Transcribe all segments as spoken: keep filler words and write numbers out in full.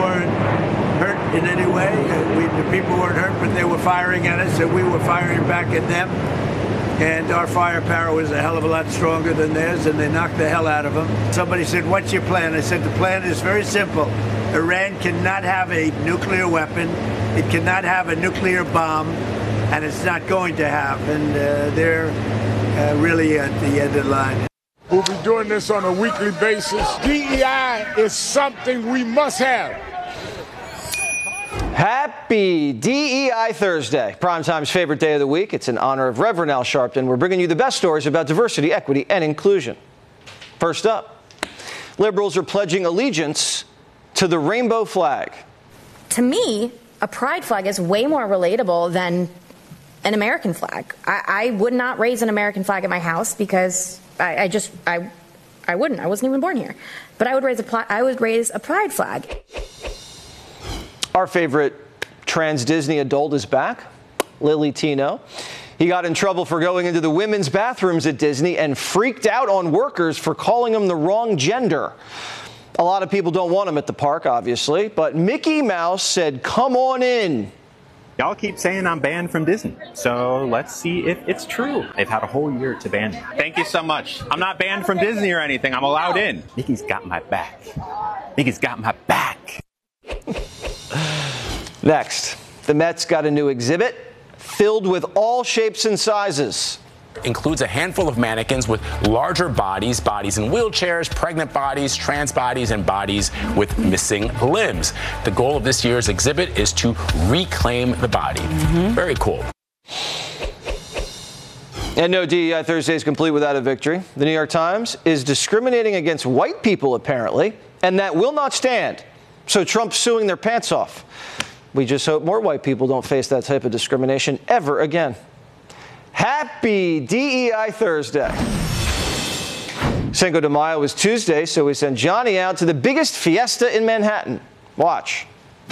weren't hurt in any way. Uh, we, the people weren't hurt, but they were firing at us, and we were firing back at them. And our firepower was a hell of a lot stronger than theirs, and they knocked the hell out of them. Somebody said, what's your plan? I said, the plan is very simple. Iran cannot have a nuclear weapon. It cannot have a nuclear bomb, and it's not going to have. And uh, they're uh, really at the end of the line. We'll be doing this on a weekly basis. D E I is something we must have. Happy D E I Thursday, Primetime's favorite day of the week. It's in honor of Reverend Al Sharpton. We're bringing you the best stories about diversity, equity, and inclusion. First up, liberals are pledging allegiance to the rainbow flag. To me, a pride flag is way more relatable than an American flag. I, I would not raise an American flag at my house because I, I just, I, I wouldn't. I wasn't even born here. But I would raise a, I would raise a pride flag. Our favorite trans Disney adult is back, Lily Tino. He got in trouble for going into the women's bathrooms at Disney and freaked out on workers for calling him the wrong gender. A lot of people don't want him at the park, obviously, but Mickey Mouse said, come on in. Y'all keep saying I'm banned from Disney, so let's see if it's true. They've had a whole year to ban me. Thank you so much. I'm not banned from Disney or anything. I'm allowed in. Mickey's got my back. Mickey's got my back. Next, the Mets got a new exhibit filled with all shapes and sizes. Includes a handful of mannequins with larger bodies, bodies in wheelchairs, pregnant bodies, trans bodies, and bodies with missing limbs. The goal of this year's exhibit is to reclaim the body. Mm-hmm. Very cool. And no D E I Thursday is complete without a victory. The New York Times is discriminating against white people, apparently, and that will not stand. So Trump's suing their pants off. We just hope more white people don't face that type of discrimination ever again. Happy D E I Thursday. Cinco de Mayo was Tuesday, so we sent Johnny out to the biggest fiesta in Manhattan. Watch.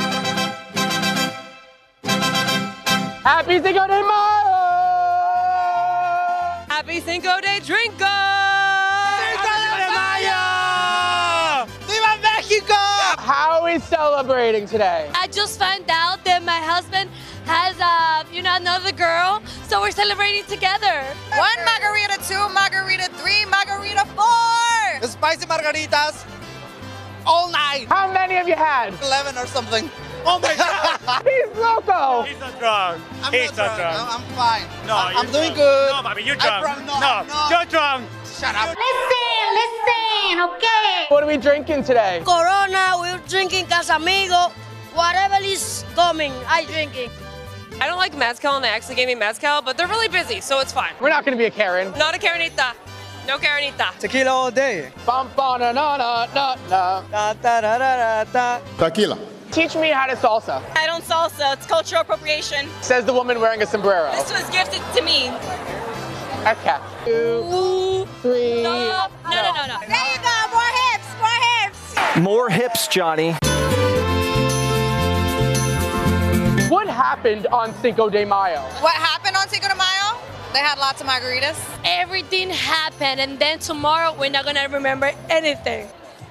Happy Cinco de Mayo! Happy Cinco de Drinko! Cinco de Mayo! Viva Mexico! How are we celebrating today? I just found out that my husband has, uh, you know, another girl, so we're celebrating together. One margarita, two margarita, three margarita, four! The spicy margaritas all night. How many have you had? eleven or something. Oh my God! He's loco! He's not drunk. I'm He's not not drunk. drunk. I'm fine. No, I'm, you're I'm doing drunk. good. No, Bobby, you're drunk. I, no, no, no, you're drunk. Shut up. Listen, listen, okay? What are we drinking today? Corona, we're drinking Casamigo. Whatever is coming, I drinking. I don't like mezcal, and they actually gave me mezcal, but they're really busy, so it's fine. We're not going to be a Karen. Not a Karenita. No Karenita. Tequila all day. Bum, ba, na, na, na, na, na. Da, da, da, da, da. Tequila. Teach me how to salsa. I don't salsa. It's cultural appropriation. Says the woman wearing a sombrero. This was gifted to me. Okay. Two, Ooh. three. No, no, no, no, no. There you go. More hips. More hips. More hips, Johnny. What happened on Cinco de Mayo? What happened on Cinco de Mayo? They had lots of margaritas. Everything happened, and then tomorrow we're not gonna remember anything.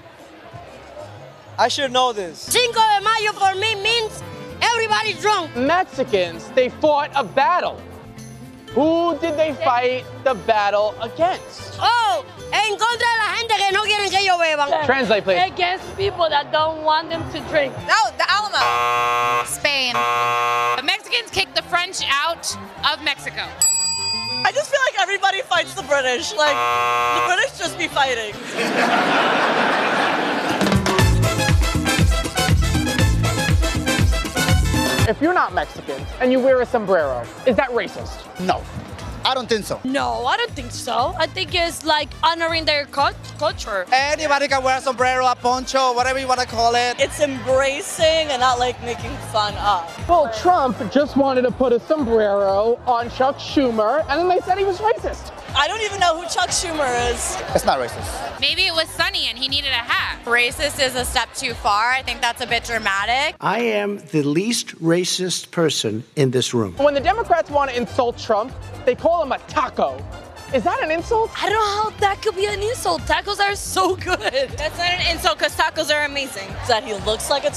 I should know this. Cinco de Mayo for me means everybody's drunk. Mexicans, they fought a battle. Who did they fight the battle against? Oh, en contra de la gente que no quieren que ellos beban. Translate, please. Against people that don't want them to drink. No, the Alamo. Spain. The Mexicans kicked the French out of Mexico. I just feel like everybody fights the British. Like, the British just be fighting. If you're not Mexican and you wear a sombrero, is that racist? No, I don't think so. No, I don't think so. I think it's like honoring their cult culture. Anybody can wear a sombrero, a poncho, whatever you want to call it. It's embracing and not like making fun of. Well, Trump just wanted to put a sombrero on Chuck Schumer, and then they said he was racist. I don't even know who Chuck Schumer is. It's not racist. Maybe it was sunny and he needed a hat. Racist is a step too far. I think that's a bit dramatic. I am the least racist person in this room. When the Democrats want to insult Trump, they call him a taco. Is that an insult? I don't know how that could be an insult. Tacos are so good. That's not an insult because tacos are amazing. That he looks like a